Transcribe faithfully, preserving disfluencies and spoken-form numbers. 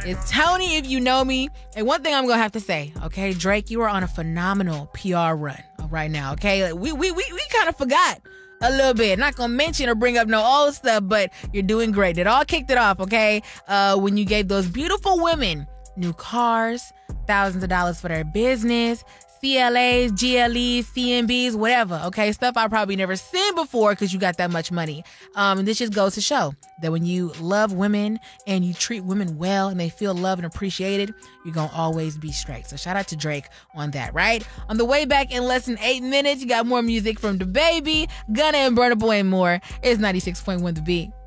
It's Tony, if you know me. And one thing I'm going to have to say, okay, Drake, you are on a phenomenal P R run right now, okay? Like, we we we, we kind of forgot a little bit. Not going to mention or bring up no old stuff, but you're doing great. It all kicked it off, okay? Uh, when you gave those beautiful women new cars, thousands of dollars for their business, C L As, G L Es, C M Bs, whatever, okay? Stuff I probably never seen before because you got that much money. Um, and this just goes to show that when you love women and you treat women well and they feel loved and appreciated, you're going to always be straight. So shout out to Drake on that, right? On the way back in less than eight minutes, you got more music from DaBaby, Gunna, and Burna Boy and more. It's ninety-six point one The Beat.